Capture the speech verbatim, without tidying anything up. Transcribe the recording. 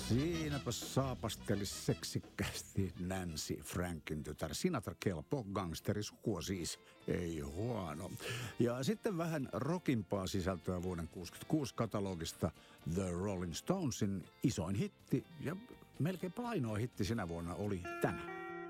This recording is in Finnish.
Siinäpä saapasteli seksikkäästi Nancy Frankin tytär Sinatra, kelpo gangsterisukua siis, ei huono. Ja sitten vähän rockimpaa sisältöä vuoden kuusikymmentäkuusi katalogista The Rolling Stonesin isoin hitti ja melkein ainoa hitti sinä vuonna oli tämä.